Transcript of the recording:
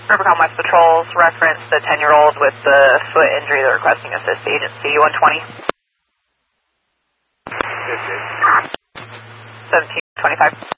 Rivercom West Patrols reference the 10-year-old with the foot injury. They're requesting assist agency 120. 1725.